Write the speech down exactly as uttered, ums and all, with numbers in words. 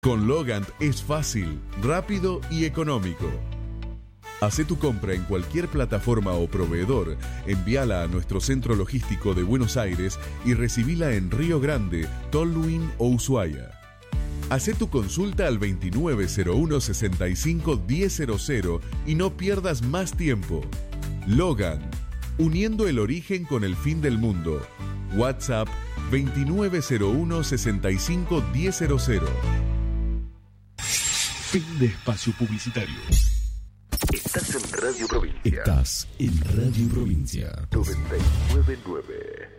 Con Logant es fácil, rápido y económico. Hacé tu compra en cualquier plataforma o proveedor, envíala a nuestro centro logístico de Buenos Aires y recibila en Río Grande, Tolwyn o Ushuaia. Hacé tu consulta al veintinueve cero uno sesenta y cinco diez cero cero y no pierdas más tiempo. Logant, uniendo el origen con el fin del mundo. WhatsApp veintinueve cero uno sesenta y cinco diez cero cero. Fin de espacio publicitario. Estás en Radio Provincia. Estás en Radio Provincia. noventa y nueve punto nueve.